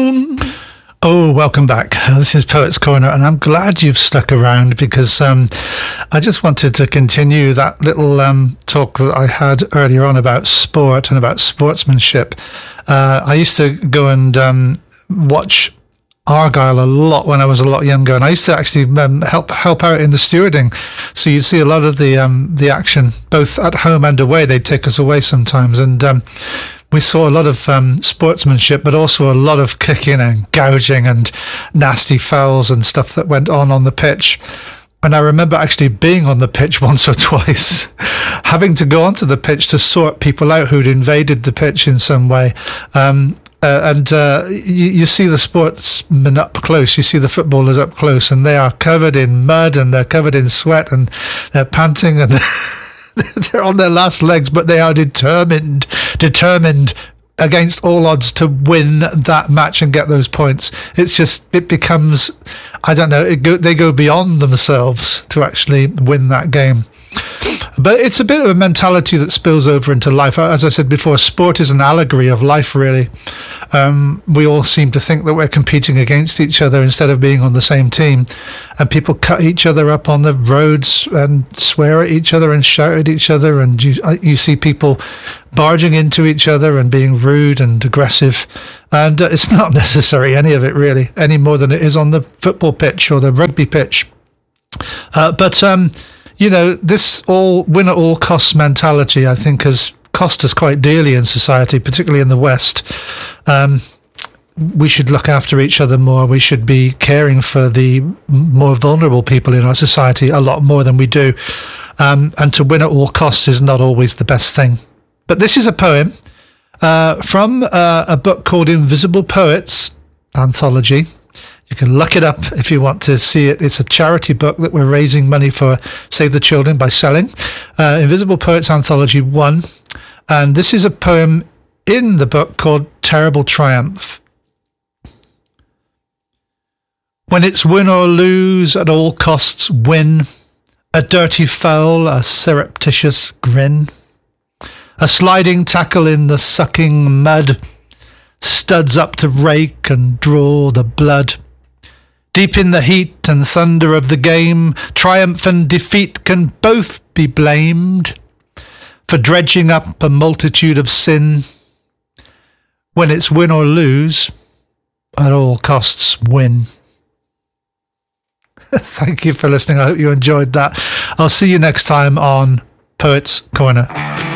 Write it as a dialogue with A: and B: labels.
A: Oh, welcome back. This is Poets Corner, and I'm glad you've stuck around because I just wanted to continue that little talk that I had earlier on about sport and about sportsmanship. I used to go and watch Argyle a lot when I was a lot younger, and I used to actually help out in the stewarding. So you'd see a lot of the action, both at home and away. They'd take us away sometimes, and we saw a lot of sportsmanship, but also a lot of kicking and gouging and nasty fouls and stuff that went on the pitch. And I remember actually being on the pitch once or twice, having to go onto the pitch to sort people out who'd invaded the pitch in some way. You see the sportsmen up close, you see the footballers up close, and they are covered in mud and they're covered in sweat and they're panting and they're on their last legs, but they are determined against all odds to win that match and get those points. It becomes, I don't know, they go beyond themselves to actually win that game. But it's a bit of a mentality that spills over into life. As I said before, sport is an allegory of life, really. We all seem to think that we're competing against each other instead of being on the same team. And people cut each other up on the roads and swear at each other and shout at each other. And you see people barging into each other and being rude and aggressive. And it's not necessary, any of it, really, any more than it is on the football pitch or the rugby pitch. You know, this win at all costs mentality, I think, has cost us quite dearly in society, particularly in the West. We should look after each other more. We should be caring for the more vulnerable people in our society a lot more than we do. And to win at all costs is not always the best thing. But this is a poem from a book called Invisible Poets Anthology. You can look it up if you want to see it. It's a charity book that we're raising money for Save the Children by selling. Invisible Poets Anthology 1. And this is a poem in the book called Terrible Triumph. When it's win or lose, at all costs win. A dirty foul, a surreptitious grin. A sliding tackle in the sucking mud. Studs up to rake and draw the blood. Deep in the heat and thunder of the game, triumph and defeat can both be blamed for dredging up a multitude of sin. When it's win or lose, at all costs win. Thank you for listening. I hope you enjoyed that. I'll see you next time on Poets Corner.